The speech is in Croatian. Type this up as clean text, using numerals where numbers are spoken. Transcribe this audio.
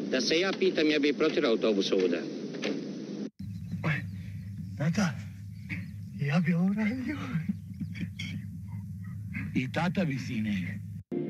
Da se ja pitam, ja bih protirao autobus ovuda. Tata, ja bi ovo radio. I tata bi, sine.